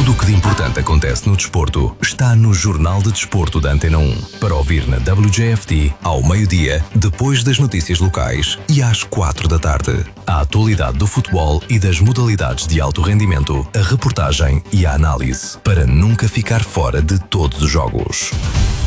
Tudo o que de importante acontece no desporto está no Jornal de Desporto da Antena 1. Para ouvir na WJFT, ao meio-dia, depois das notícias locais e às 4 da tarde. A atualidade do futebol e das modalidades de alto rendimento, a reportagem e a análise, para nunca ficar fora de todos os jogos.